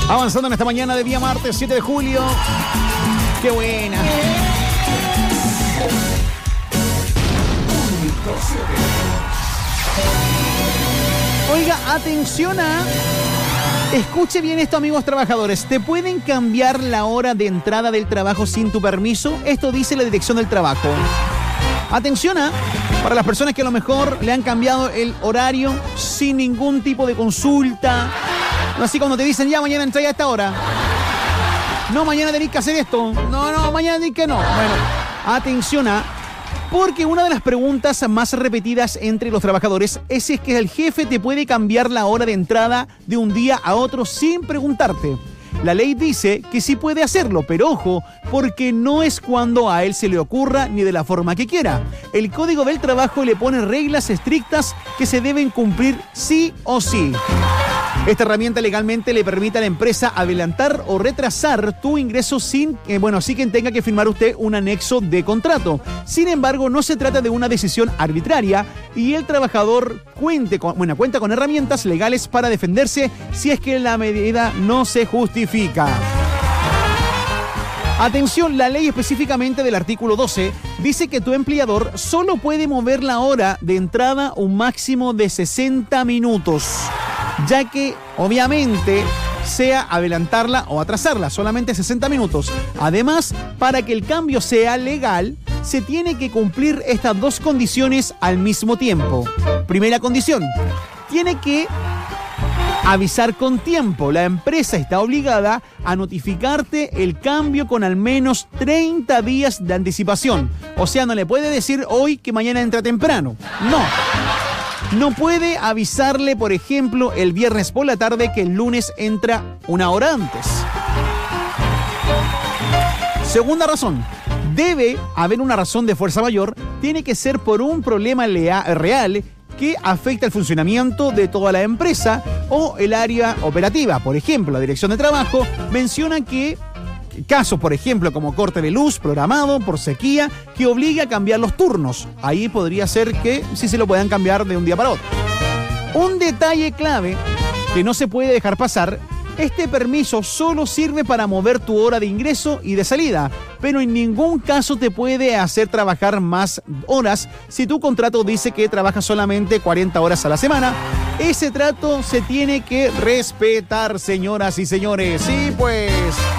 Avanzando en esta mañana de día martes 7 de julio. ¡Qué buena! Oiga, atención a... Escuche bien esto, amigos trabajadores. ¿Te pueden cambiar la hora de entrada del trabajo sin tu permiso? Esto dice la Dirección del Trabajo. Atención a... Para las personas que a lo mejor le han cambiado el horario sin ningún tipo de consulta. Así cuando te dicen, ya mañana entra a esta hora. No, mañana tenés que hacer esto. No, mañana tenés que no. Bueno, atención a... Porque una de las preguntas más repetidas entre los trabajadores es si es que el jefe te puede cambiar la hora de entrada de un día a otro sin preguntarte. La ley dice que sí puede hacerlo, pero ojo, porque no es cuando a él se le ocurra ni de la forma que quiera. El Código del Trabajo le pone reglas estrictas que se deben cumplir sí o sí. Esta herramienta legalmente le permite a la empresa adelantar o retrasar tu ingreso sin que tenga que firmar usted un anexo de contrato. Sin embargo, no se trata de una decisión arbitraria y el trabajador cuenta con herramientas legales para defenderse si es que la medida no se justifica. Atención, la ley específicamente del artículo 12 dice que tu empleador solo puede mover la hora de entrada un máximo de 60 minutos. Ya que, obviamente, sea adelantarla o atrasarla, solamente 60 minutos. Además, para que el cambio sea legal, se tiene que cumplir estas dos condiciones al mismo tiempo. Primera condición, tiene que avisar con tiempo. La empresa está obligada a notificarte el cambio con al menos 30 días de anticipación. O sea, no le puede decir hoy que mañana entra temprano. No puede avisarle, por ejemplo, el viernes por la tarde que el lunes entra una hora antes. Segunda razón. Debe haber una razón de fuerza mayor. Tiene que ser por un problema real que afecta el funcionamiento de toda la empresa o el área operativa. Por ejemplo, la Dirección de Trabajo menciona que casos, por ejemplo, como corte de luz programado por sequía que obliga a cambiar los turnos. Ahí podría ser que sí se lo puedan cambiar de un día para otro. Un detalle clave que no se puede dejar pasar: este permiso solo sirve para mover tu hora de ingreso y de salida, pero en ningún caso te puede hacer trabajar más horas si tu contrato dice que trabajas solamente 40 horas a la semana. Ese trato se tiene que respetar, señoras y señores. Sí, pues...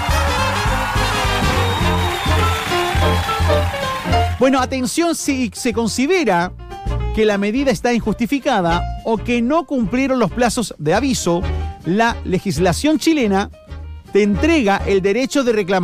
Bueno, atención, si se considera que la medida está injustificada o que no cumplieron los plazos de aviso, la legislación chilena te entrega el derecho de reclamación